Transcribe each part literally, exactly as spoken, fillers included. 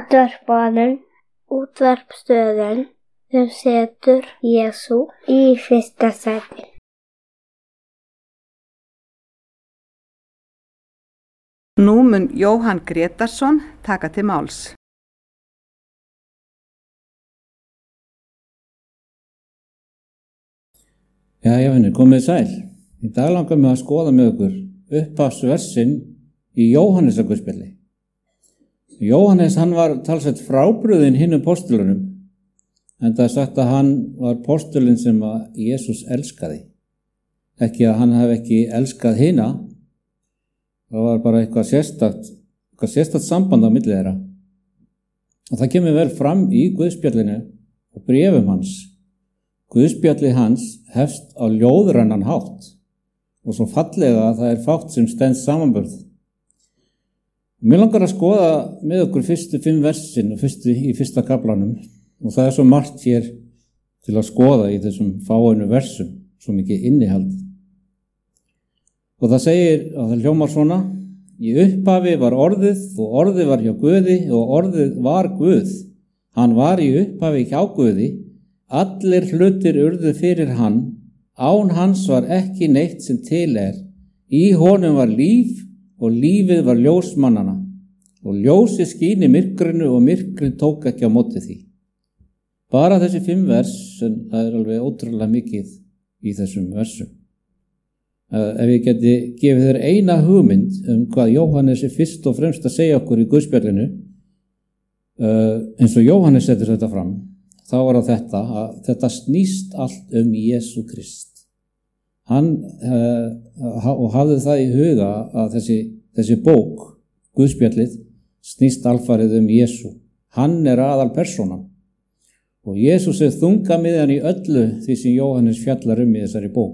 Útvarpsblaðið, útvarpsstöðin sem setur Jesú í fyrsta sæti. Nú mun Jóhann Grétarsson taka til máls. Jæja vinir, komið sæl. Í dag langar mig að skoða með okkur upphafsversin í Jóhannesarguðspjalli. Jóhannes hann var talsvert frábrugðinn hinum postulunum, en það er sagt að hann var postulinn sem að Jesús elskaði. Ekki að hann hef ekki elskað hina, það var bara eitthvað sérstakt, eitthvað sérstakt samband á milli þeirra. Og það kemur vel fram í Guðspjallinu og bréfum hans. Guðspjalli hans hefst á ljóðrænan hátt og svo fallega að það er fátt sem stenst samanburð. Mér langar að skoða með okkur fyrstu fimm versin og fyrstu, í fyrsta kaflanum og það er svo margt hér til að skoða í þessum fáeinu versum, svo mikið innihald. Og það segir, og það hljómar svona: í upphafi var orðið og orðið var hjá Guði og orðið var Guð. Hann var í upphafi hjá Guði, allir hlutir urðu fyrir hann, án hans var ekki neitt sem til er. Í honum var líf og lífið var ljós mannanna og ljósið skín í myrkrinu og myrkrið tók ekki á móti því. Bara þessi fimm vers, en það er alveg ótrúlega mikið í þessum versum. Ef ég geti gefið þér eina hugmynd um hvað Jóhannes er fyrst og fremst að segja okkur í Guðspjallinu, eins og Jóhannes setur þetta fram, þá var það þetta, að þetta snýst allt um Jesú Krist. Hann uh, og hafði það í huga að þessi, þessi bók, Guðspjallið, snýst alfarið um Jesú. Hann er aðal persónan og Jesús er þungamiðjan í öllu því sem Jóhannes fjallar um í þessari bók.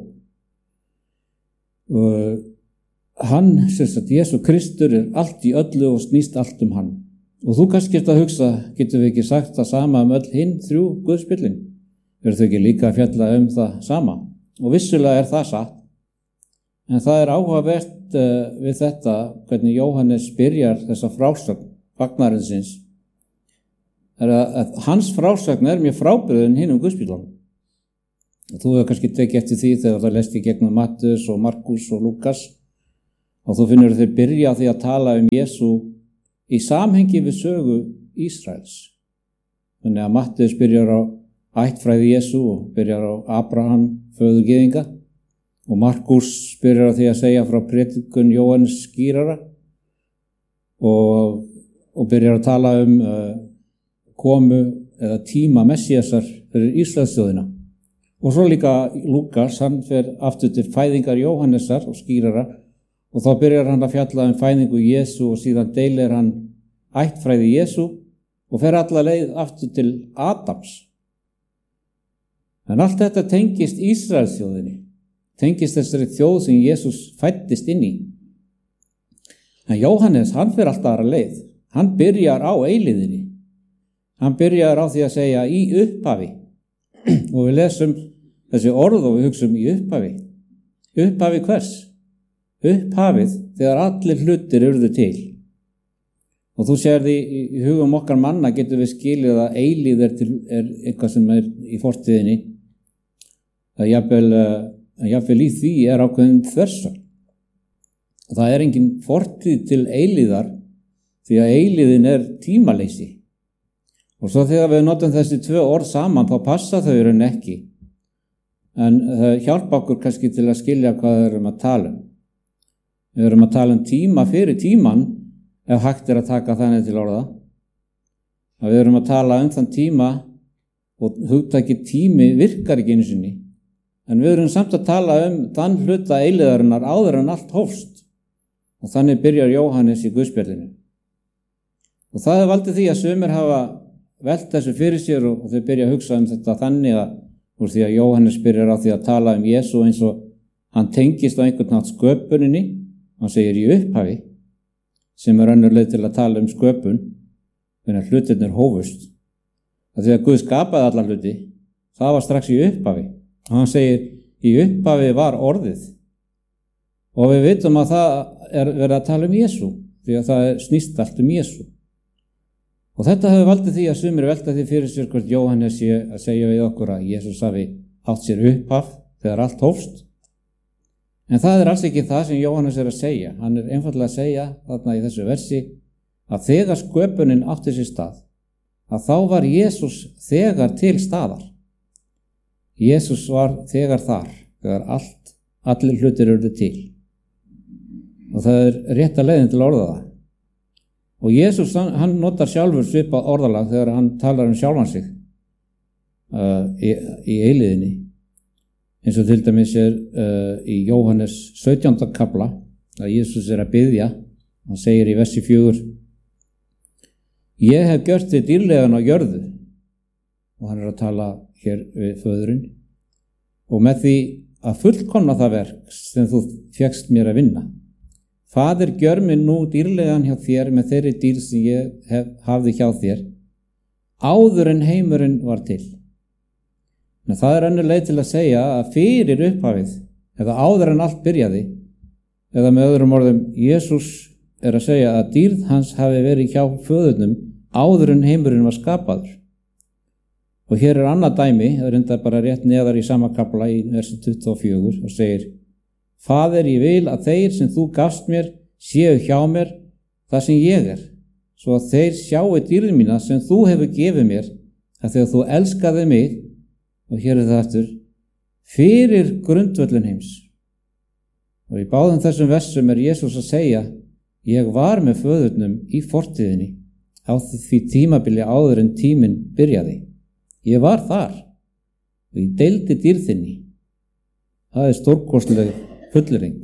Uh, hann, sem sagt, Jesú Kristur er allt í öllu og snýst allt um hann. Og þú kannski getur að hugsa, getur við ekki sagt það sama um öll hinn þrjú Guðspjallin? Verður þau ekki líka að fjalla um það sama? Og vissulega er það satt, en það er áhugavert uh, við þetta hvernig Jóhannes byrjar þessa frásögn fagnarinsins, er að, að hans frásögn er mjög frábrugðin hinum Guðspjöllunum. Þú hefur kannski tekið eftir því þegar það lest í gegnum Mattheus og Markus og Lukas og þú finnur þeir byrja því að tala um Jesú í samhengi við sögu Ísraels. Þannig að Mattheus byrjar á ættfræði Jesú og byrjar á Abraham, föður gyðinga, og Markus byrjar á því að segja frá predikun Jóhannes skýrara og, og byrjar að tala um uh, komu eða tíma Messíasar fyrir Ísraelsþjóðina. Og svo líka Lukas, hann fer aftur til fæðingar Jóhannesar og skýrara og þá byrjar hann að fjalla um fæðingu Jesú og síðan deilir hann ættfræði Jesú og fer alla leið aftur til Adams. En allt þetta tengist Ísraelsþjóðinni, tengist þessari þjóð sem Jesús fæddist inn í. En Jóhannes, hann fer alltaf aðra leið. Hann byrjar á eilíðinni. Hann byrjar á því að segja í upphafi. Og við lesum þessi orð og við hugsum í upphafi. Upphafi hvers? Upphafið þegar allir hlutir urðu til. Og þú sér því í hugum okkar manna getur við skilið að eilíð er, til, er eitthvað sem er í fortíðinni. Það jafnvel, jafnvel í því er ákveðin þversögn. Það er engin fortíð til eilíðar því að eilíðin er tímaleysi. Og svo þegar við notum þessi tvö orð saman þá passa þau raun ekki. En það hjálpa okkur kannski til að skilja hvað við erum að tala um. Við erum að tala um tíma fyrir tíman ef hægt er að taka þannig til orða. Að við erum að tala um þann tíma og hugtakið tími virkar ekki einu sinni. En við erum samt að tala um þann hluta eilíðarinnar áður en allt hófst. Og þannig byrjar Jóhannes í Guðspjallinu. Og það er valdið því að sumir hafa velt þessu fyrir sér og þau byrja að hugsa um þetta þannig að úr því að Jóhannes byrjar á því að tala um Jesú eins og hann tengist á einhvern nátt sköpuninni. Hann segir í upphafi, sem er önnur leið til að tala um sköpun, þannig að hlutirnir hófust. Það því að Guð skapaði alla hluti, það var strax í upphafi. Og hann segir, í upphafi var orðið. Og við vitum að það er verið að tala um Jesú, því að það snýst allt um Jesú. Og þetta hefur valdið því að sumir velta því fyrir sér hvort Jóhannes sé að segja við okkur að Jesús hafi átt sér upphaf þegar allt hófst. En það er alls ekki það sem Jóhannes er að segja. Hann er einfaldlega að segja þarna í þessu versi að þegar sköpunin átti sér stað, að þá var Jesús þegar til staðar. Jesús var þegar þar, þegar allt, allir hlutir urðu til. Og það er rétta leiðin til að orða það. Og Jesús, hann, hann notar sjálfur svipað orðalag þegar hann talar um sjálfan sig uh, í, í eilíðinni. Eins og til dæmis er uh, í Jóhannes sautjánda kafla að Jesús er að biðja. Hann segir í versi fjögur: Ég hef gjört þig dýrlegan á jörðu. Og hann er að tala hér við föðurinn. Og með því að fullkomna það verk sem þú fékkst mér að vinna. Faðir, gjör mig nú dýrlegan hjá þér með þeirri dýr sem ég hef, hafði hjá þér, áður en heimurinn var til. En það er önnur leið til að segja að fyrir upphafið, eða áður en allt byrjaði, eða með öðrum orðum, Jesús er að segja að dýrð hans hafi verið hjá föðurnum áður en heimurinn var skapaður. Og hér er annað dæmi, það er enda bara rétt neðar í sama kafla í versi tuttugu og fjögur og segir: Faðir, ég vil að þeir sem þú gafst mér séu hjá mér þar sem ég er, svo að þeir sjáu dýrð mína sem þú hefur gefið mér, að þegar þú elskaði mig, og hér er það aftur, fyrir grundvöllin heims. Og í báðum þessum versum er Jesús að segja: Ég var með föðurnum í fortíðinni, á því tímabili áður en tíminn byrjaði. Ég var þar og ég deildi dýrðinni. Það er stórkostleg fullyrðing.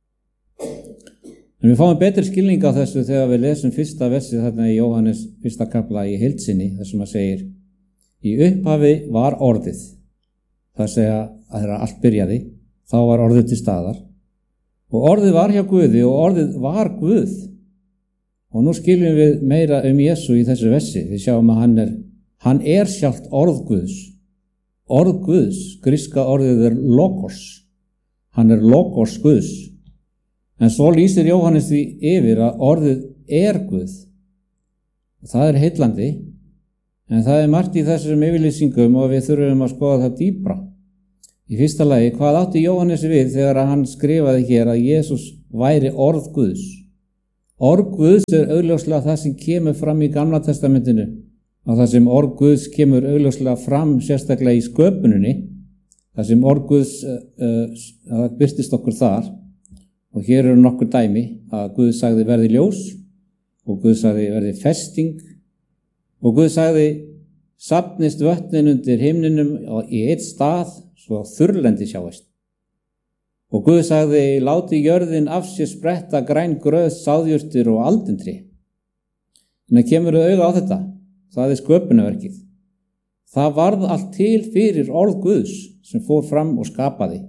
En við fáum betri skilning á þessu þegar við lesum fyrsta versið þarna í Jóhannes fyrsta kafla í heild sinni, þar sem að segir: Í upphafi var orðið. Það segja að þegar allt byrjaði, þá var orðið til staðar. Og orðið var hjá Guði og orðið var Guð. Og nú skiljum við meira um Jesú í þessu versi. Við sjáum að hann er, hann er sjálft orð Guðs. Orð Guðs, gríska orðið er logos. Hann er logos Guðs. En svo lýsir Jóhannes því yfir að orðið er Guð. Og það er heillandi, en það er margt í þessum yfirlýsingum og við þurfum að skoða það dýpra. Í fyrsta lagi, hvað átti Jóhannes við þegar hann skrifaði hér að Jesús væri orð Guðs? Orð Guðs er augljóslega það sem kemur fram í Gamla testamentinu, og það sem orð Guðs kemur augljóslega fram sérstaklega í sköpuninni. Það sem orð Guðs uh, uh, birtist okkur þar, og hér eru nokkur dæmi að Guð sagði verði ljós, og Guð sagði verði festing, og Guð sagði safnist vötnin undir himninum í eitt stað svo þurrlendi sjáist. Og Guð sagði láti jörðin af sér spretta græn gröð, sáðjurtir og aldintri. En það kemur auga á þetta, það er sköpunarverkið. Það varð allt til fyrir orð Guðs sem fór fram og skapaði.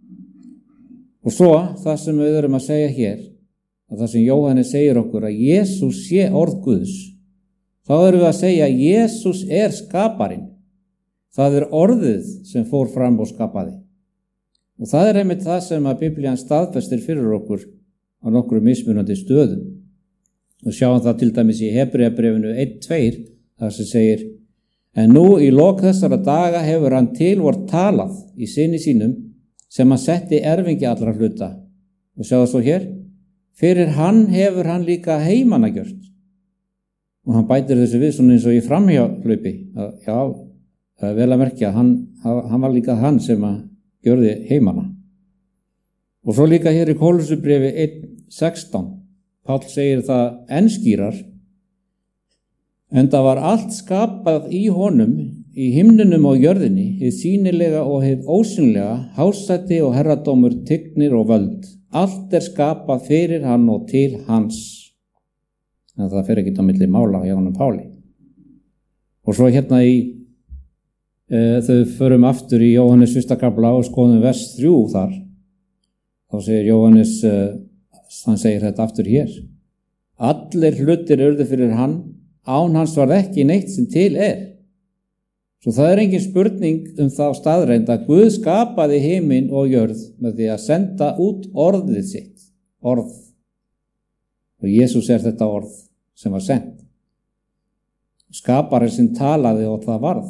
Og svo það sem við erum að segja hér, að það sem Jóhannes segir okkur að Jesús sé orð Guðs, þá erum við að segja að Jesús er skaparinn. Það er orðið sem fór fram og skapaði. Og það er einmitt það sem að Biblían staðfestir fyrir okkur á nokkru mismunandi stöðum. Og sjáum það til dæmis í Hebreabréfinu eitt tveir, þar sem segir: En nú í lok þessara daga hefur hann til vort talað í syni sínum sem hann setti erfingi allra hluta. Og sjáðu svo hér: Fyrir hann hefur hann líka heimana gjört. Og hann bætir þessu við svona eins og í framhjáhlaupi. Já, það er vel að merkja, hann, hann var líka hann sem að gjörði heimana. Og svo líka hér í Kólussubréfi eitt sextán. Páll segir það enn skýrar: Enda var allt skapað í honum, í himnunum og jörðinni, hið sýnilega og hið ósynlega, hásæti og herradómur, tignir og völd. Allt er skapað fyrir hann og til hans. En það fer ekki á milli mála hjá honum Páli. Og svo hérna í, e, þau förum aftur í Jóhannes fyrsta kafla og skoðum vers þrjú þar. Þá segir Jóhannes, e, hann segir þetta aftur hér: Allir hlutir urðu fyrir hann, án hans var ekki neitt sem til er. Svo það er engin spurning um þá staðreind að Guð skapaði himinn og jörð með því að senda út orðið sitt, orð. Og Jesús er þetta orð sem var sendt. skapari sem talaði og það varð.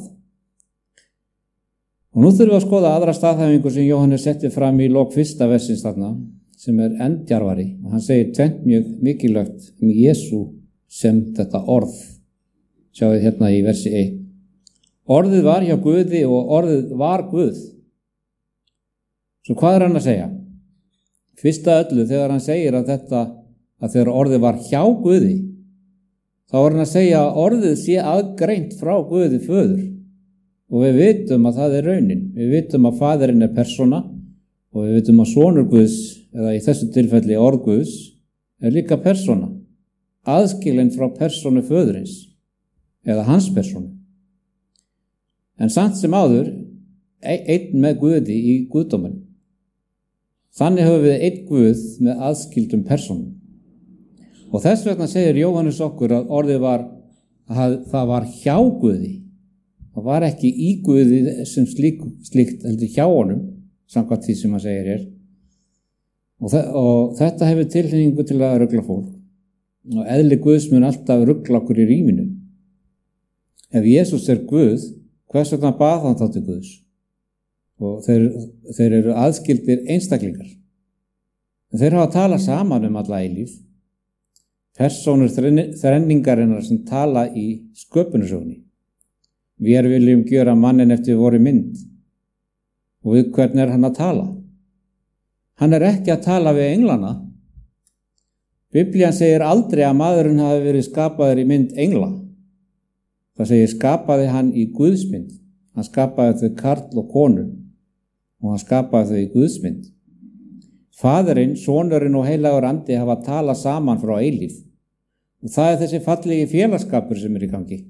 Og nú þurfum við að skoða aðra staðhæfingu sem Jóhannes setti fram í lok fyrsta versins þarna, sem er enn djarfari, og hann segir tvennt mjög mikilvægt um Jesú sem þetta orð. Sjáðu hérna í versi eitt. Orðið var hjá Guði og orðið var Guð. Svo hvað er hann að segja? Fyrsta öllu þegar hann segir að þetta, að þegar orðið var hjá Guði, þá er hann að segja að orðið sé aðgreint frá Guði föður. Og við vitum að það er raunin. Við vitum að faðirinn er persóna og við vitum að sonur Guðs, eða í þessu tilfelli orð Guðs, er líka persóna, aðskilin frá persónu föðurins, eða hans persónu. En samt sem áður, einn með Guði í Guðdóminn. Þannig höfum við einn Guð með aðskildum persónum. Og þess vegna segir Jóhannes okkur að orðið var, að það var hjá Guði. Það var ekki í Guði sem slík, slíkt heldur hjá honum, samkvæmt því sem hann segir hér. Og, þe og þetta hefur tilhneigingu til að rugla fólk. Og eðli Guðs mun alltaf rugla okkur í ríminu. Ef Jesús er Guð, hvers vegna bað hann þá til Guðs? Og þeir, þeir eru aðskildir einstaklingar. En þeir hafa að tala saman um alla eilíf. Persónur þrenningarinnar sem tala í sköpunarsögunni. Við viljum gjöra mannin eftir voru mynd. Og við hvern er hann að tala? Hann er ekki að tala við englana. Biblían segir aldrei að maðurinn hafi verið skapaður í mynd engla. Það segir skapaði hann í Guðsmynd. Hann skapaði þau karl og konu og hann skapaði þau í Guðsmynd. Faðirinn, sonurinn og heilagur andi hafa að tala saman frá eilíf. Og það er þessi fallegi félagskapur sem er í gangi.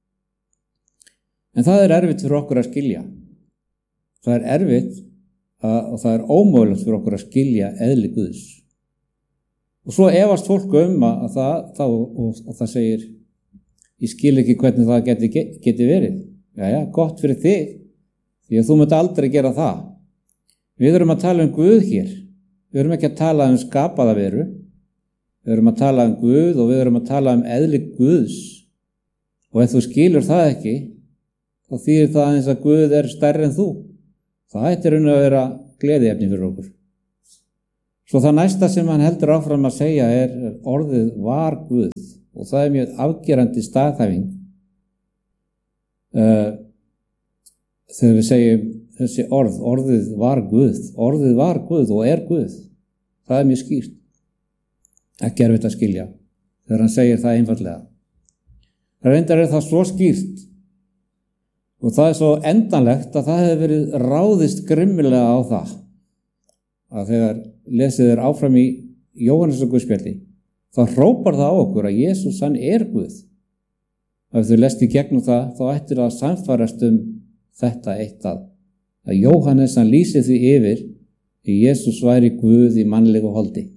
En það er erfitt fyrir okkur að skilja. Það er erfitt að, og það er ómögulegt fyrir okkur að skilja eðli Guðs. Og svo efast fólk um að, að það, það og, og, og það segir, ég skil ekki hvernig það geti, geti verið. Jæja, gott fyrir þig, því að þú munt aldrei gera það. Við erum að tala um Guð hér. Við erum ekki að tala um skapaða veru. Við erum að tala um Guð og við erum að tala um eðli Guðs. Og ef þú skilur það ekki, þá þýðir það eins að Guð er stærri en þú. Það ættir raun að vera gleðiefni fyrir okkur. Svo það næsta sem hann heldur áfram að segja er orðið var Guð. Og það er mjög afgerandi staðhæfing. Uh, þegar við segjum þessi orð, orðið var Guð. Orðið var Guð og er Guð. Það er mjög skýrt. Ekki erfitt að skilja. Þegar hann segir það einfallega. Það reyndar er það svo skýrt. Og það er svo endanlegt að það hefur verið ráðist grimmilega á það. Að þegar lesið er áfram í Jóhannes og Guðspjalli, þá hrópar það á okkur að Jesús hann er Guð. Og ef þau lest í gegnum það, þá ættir það að samfærast um þetta eitt að, að Jóhannes hann lýsir því yfir að Jesús væri Guð í mannlegu holdi.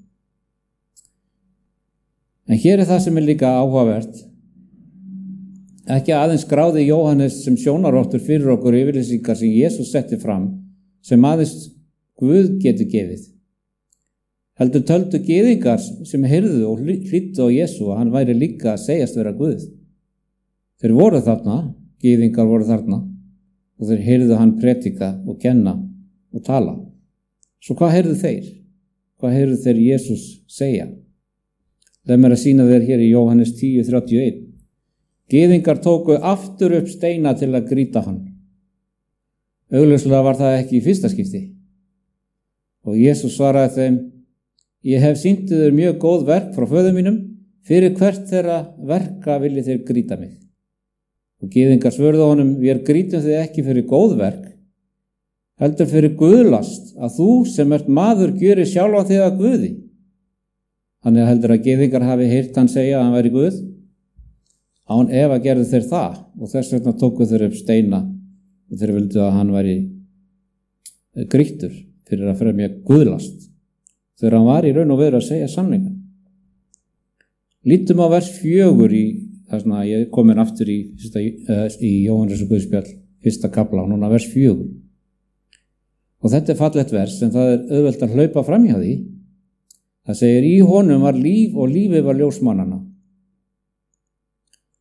En hér er það sem er líka áhugavert. Ekki aðeins skráði Jóhannes sem sjónarvottur fyrir okkur yfirlýsingar sem Jesús setti fram, sem aðeins Guð getur gefið. Heldur töldu gyðingar sem heyrðu og hlýddu á Jesú að hann væri líka að segjast vera Guð. Þeir voru þarna, gyðingar voru þarna, og þeir heyrðu hann predika og kenna og tala. Svo hvað heyrðu þeir? Hvað heyrðu þeir Jesús segja? Þeim er að sýna þeir hér í Jóhannes tíu þrjátíu og eitt. Gyðingar tóku aftur upp steina til að grýta hann. Augljóslega var það ekki í fyrsta skipti. Og Jesús svaraði þeim, ég hef sýnt þér mjög góð verk frá föður mínum, fyrir hvert þeirra verka vilji þeir grýta mig. Og gyðingar svörðu honum, við grýtum þig ekki fyrir góð verk, heldur fyrir guðlast, að þú sem ert maður gjörir sjálfa þig að Guði. Þannig heldur að gyðingar hafi heyrt hann segja að hann væri Guð. Án efa gerðu þeir það og þess vegna tóku þeir upp steina og þeir vildu að hann væri grýttur fyrir að fremja guðlast þegar hann var í raun og veru að segja sannleikann. Lítum á vers fjögur í þess að ég komin aftur í, fyrsta, uh, í Jóhannes og Guðspjall, fyrsta kapla og núna vers fjögur. Og þetta er fallegt vers en það er auðvelt að hlaupa fram hjá því. Það segir í honum var líf og lífið var ljós mannanna.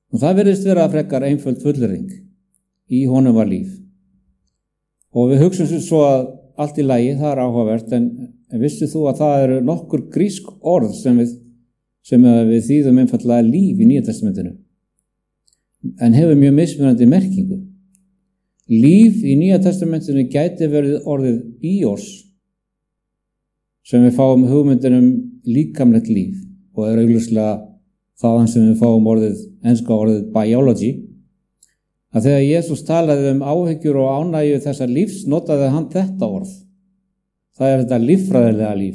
Og það virðist vera frekar einföld fullyrðing. Í honum var líf. Og við hugsum svo að allt í lagi, það er áhugavert, en, en vissu þú að það eru nokkur grísk orð sem við, sem við þýðum einfallega líf í Nýja testamentinu, en hefur mjög mismunandi merkingu. Líf í Nýja testamentinu gæti verið orðið bios, sem við fáum hugmyndin um líkamlegt líf, og er augljóslega þaðan sem við fáum orðið, enska orðið biology, að þegar Jesús talaði um áhyggjur og ánægju þessa lífs, notaði hann þetta orð. Það er þetta líffræðilega líf.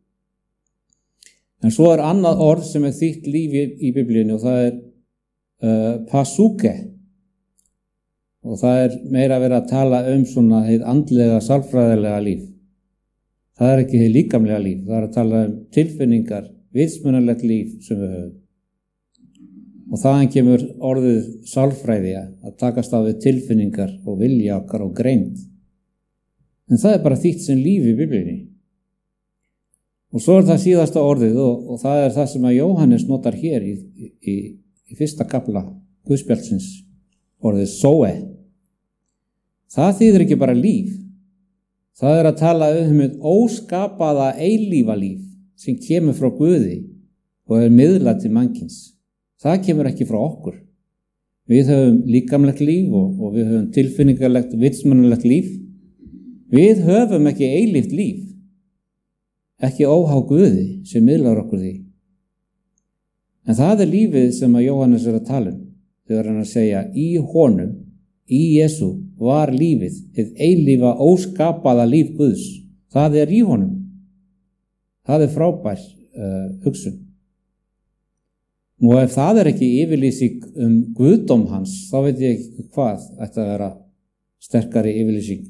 En svo er annað orð sem er þýtt líf í, í Biblíunni, og það er uh, pasuke. Og það er meira verið að tala um svona hið andlega, sálfræðilega líf. Það er ekki hið líkamlega líf, það er að tala um tilfinningar, vitsmunalegt líf sem við höfum. Og þaðan kemur orðið sálfræði að takast á við tilfinningar og vilja okkar og greind. En það er bara þýtt sem líf í Biblíunni. Og svo er það síðasta orðið og, og það er það sem að Jóhannes notar hér í, í, í fyrsta kafla Guðspjaldsins, orðið zoe. Það þýðir ekki bara líf. Það er að tala um eitt óskapaða eilífa líf sem kemur frá Guði og er miðlað til mannkyns. Það kemur ekki frá okkur. Við höfum líkamlegt líf og, og við höfum tilfinningarlegt, vitsmunalegt líf. Við höfum ekki eilíft líf. Ekki óháð Guði sem miðlar okkur því. En það er lífið sem að Jóhannes er að tala um. Þegar hann að segja, í honum, í Jesú, var lífið, hið eilífa óskapaða líf Guðs. Það er í honum. Það er frábær uh, hugsun. Og ef það er ekki yfirlýsing um guðdóm hans, þá veit ég ekki hvað ætti að vera sterkari yfirlýsing.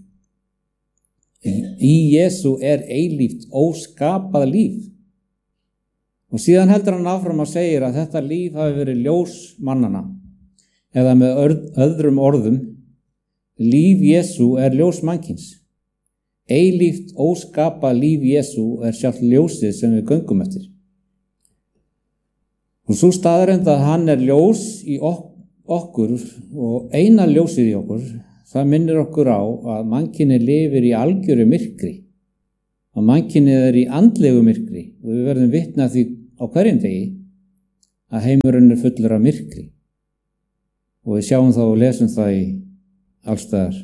Í Jesú er eilíft, óskapað líf. Og síðan heldur hann áfram að segja að þetta líf hafi verið ljós mannana. Eða með öðrum orðum, líf Jesú er ljós mannkyns. Eilíft, óskapað líf Jesú er sjálft ljósið sem við göngum eftir. Og svo staðreynd að hann er ljós í okkur og eina ljósið í okkur, það minnir okkur á að mannkynið lifir í algjöru myrkri. Að mannkynið er í andlegu myrkri og við verðum vitni af því á hverjum degi að heimurinn er fullur af myrkri. Og við sjáum það og lesum það í allstaðar.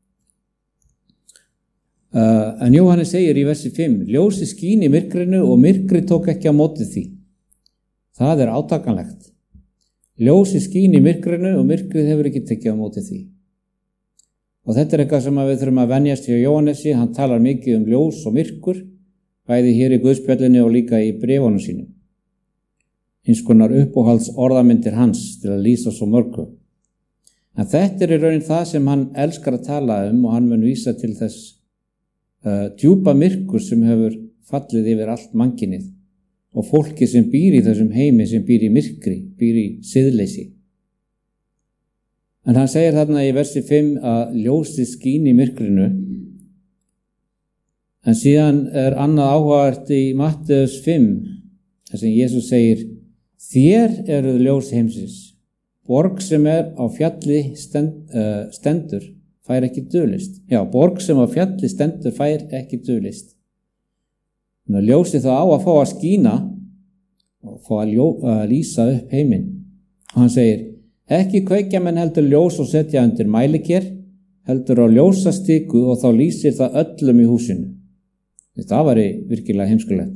Uh, en Jóhannes segir í versi fimm, ljósið skín í myrkrinu og myrkri tók ekki á móti því. Það er átakanlegt. Ljósið skín í myrkrinu og myrkrið hefur ekki tekið á móti því. Og þetta er eitthvað sem við þurfum að venjast hjá Jóhannesi. Hann talar mikið um ljós og myrkur, bæði hér í Guðspjallinni og líka í bréfunum sínum. Eins konar uppáhalds orðamyndir hans til að lýsa svo mörgu. En þetta er í raunin það sem hann elskar að tala um og hann mun vísa til þess uh, djúpa myrkur sem hefur fallið yfir allt mannkynið. Og fólki sem býr í þessum heimi, sem býr í myrkri, býr í siðleysi. En hann segir þarna í versi fimm að ljósið skín í myrkrinu. En síðan er annað áhugavert í Matteus fimm, þar sem Jesús segir, þér eruð ljós heimsins. Borg sem er á fjalli stend, uh, stendur, fær ekki dulist. Já, borg sem á fjalli stendur, fær ekki dulist. Þannig að ljósið þá á að fá að skína og fá að, ljó, að lýsa upp heiminn. Og hann segir, ekki kveikja menn heldur ljós og setja undir mæliker, heldur á ljósastiku og þá lýsir það öllum í húsinu. Þetta var virkilega heimskulegt.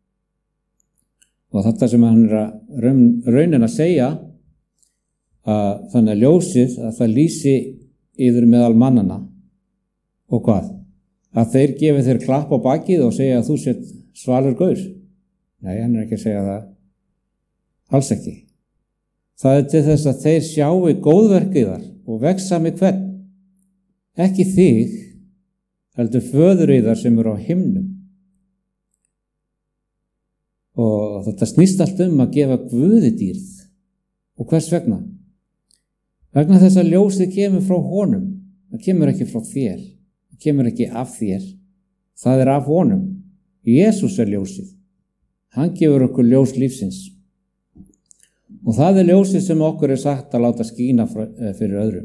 Og þetta sem hann er að raun, raunin að segja, að þannig að ljósið að það lýsi yfir meðal mannana. Og hvað? Að þeir gefi þeir klapp á bakið og segja að þú sett svalur gaur. Nei, hann er ekki að segja það. Alls ekki. Það er til þess að þeir sjáu góðverkiðar og vexa með hvern. Ekki þig, heldur föður yðar sem eru á himnum. Og þetta snýst allt um að gefa Guði dýrð. Og hvers vegna? Vegna þess að ljósið kemur frá honum. Það kemur ekki frá þér. Það kemur ekki af þér. Það er af honum. Jesús er ljósið. Hann gefur okkur ljós lífsins. Og það er ljósið sem okkur er sagt að láta skína fyrir öðrum.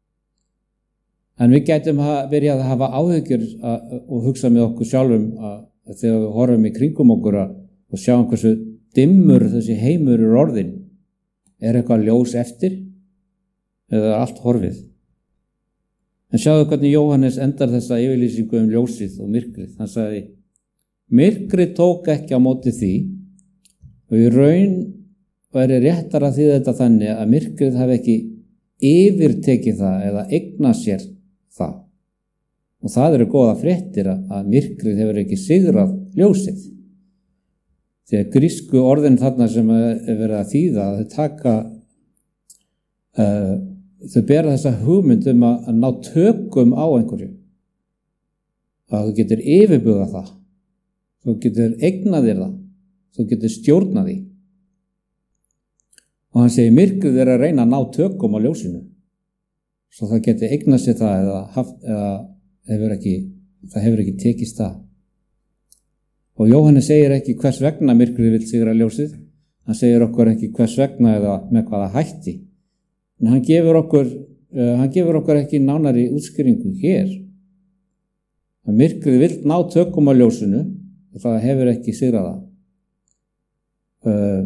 En við gætum byrjað að hafa áhyggjur og hugsa með okkur sjálfum að þegar við horfum í kringum okkur og sjáum hversu dimmur þessi heimur er orðin. Er eitthvað ljós eftir eða er allt horfið? En sjáðu hvernig Jóhannes endar þessa yfirlýsingu um ljósið og myrkrið. Hann sagði, myrkrið tók ekki á móti því og í raun væri réttara því þetta þannig að myrkrið hafi ekki yfirtekið það eða eignað sér það. Og það eru góða fréttir að myrkrið hefur ekki sigrað ljósið. Því að grísku orðin þarna sem er verið að þýða, þau taka, uh, þau bera þessa hugmynd um að, að ná tökum á einhverju. Að þú getur yfirbugað það, þú getur eignað þér það, þú getur stjórnað því. Og hann segir, myrkrið er að reyna að ná tökum á ljósinu. Svo það getur eignað sér það eða, haft, eða hefur ekki, það hefur ekki tekist það. Og Jóhannes segir ekki hvers vegna myrkrið vill sigra ljósið. Hann segir okkur ekki hvers vegna eða með hvaða hætti. En hann gefur okkur, uh, hann gefur okkur ekki nánari útskýringu hér. Að myrkrið vill ná tökum á ljósinu og það hefur ekki sigrað það. Uh,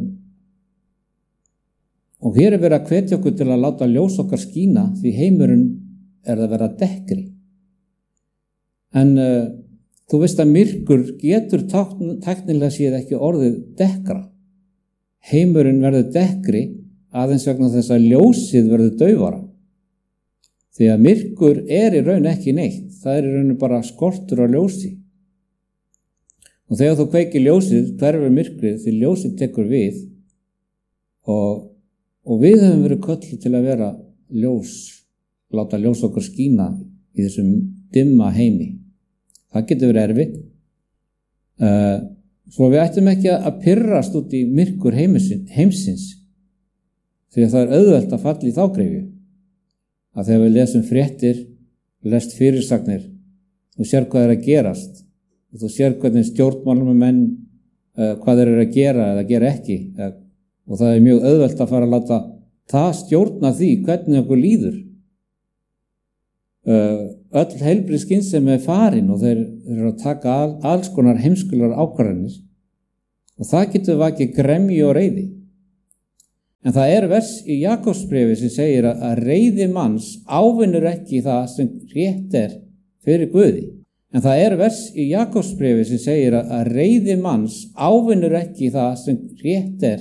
og hér er verið að hvetja okkur til að láta ljós okkar skína því heimurinn er að vera dekkri. En uh, þú veist að myrkur getur tæknilega séð ekki orðið dekkra. Heimurinn verður dekkri aðeins vegna þess að ljósið verður daufara. Því að myrkur er í raun ekki neitt. Það er í raun bara skortur á ljósi. Og þegar þú kveikir ljósið, hverfur myrkrið því ljósið tekur við og, og við höfum verið kölluð til að vera ljós, láta ljós okkur skína í þessum dimma heimi. Það getur verið erfitt. Uh, svo við ættum ekki að pirrast út í myrkur heimsins því að það er auðvelt að falla í þá greifju. Að þegar við lesum fréttir, lest fyrirsagnir, þú sér hvað er að gerast og þú sér hvernig stjórnmálamenn uh, hvað þeir eru að gera eða gera ekki uh, og það er mjög auðvelt að fara að láta það stjórna því hvernig okkur líður. Uh, öll heilbrigð skynsemi er farin og þeir eru að taka al, alls konar heimskulegar ákvarðanir og það getur vakið gremju og reiði. En það er vers í Jakobsbréfi sem segir að, að reiði manns ávinnur ekki það sem rétt er fyrir Guði. En það er vers í Jakobsbréfi sem segir að, að reiði manns ávinnur ekki það sem rétt er